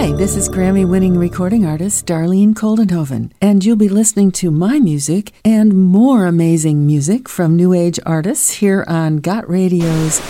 Hi, this is Grammy-winning recording artist Darlene Koldenhoven, and you'll be listening to my music and more amazing music from New Age artists here on Got Radio's